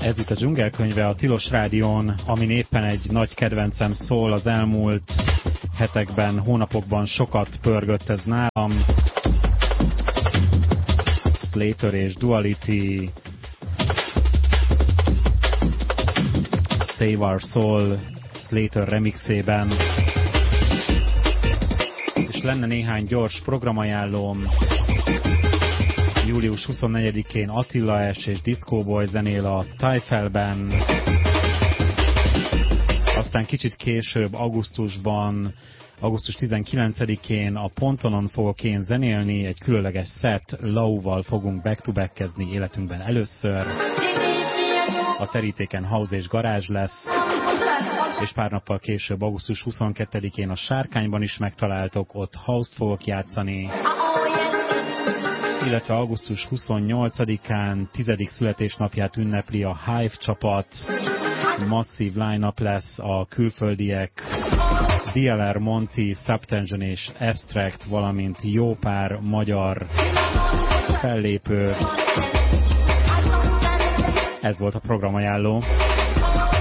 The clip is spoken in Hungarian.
Ez itt a Dzsungelkönyve a Tilos Rádión, amin éppen egy nagy kedvencem szól. Az elmúlt hetekben, hónapokban sokat pörgött ez nálam. Slater és Duality, Save Our Soul Slater remixében. És lenne néhány gyors programajánlóm. Július 24-én Attila S. és Disco Boy zenél a Tajfelben. Aztán kicsit később, augusztus 19-én a Pontonon fogok én zenélni. Egy különleges set, Lau-val fogunk back-to-back-kezni életünkben először. A terítéken house és garázs lesz. És pár nappal később, augusztus 22-én a Sárkányban is megtaláltok, ott house-t fogok játszani. Illetve augusztus 28-án 10. születésnapját ünnepli a Hive csapat. Masszív line-up lesz, a külföldiek DLR, Monty, Subtension és Abstract, valamint jó pár magyar fellépő. Ez volt a programajánló.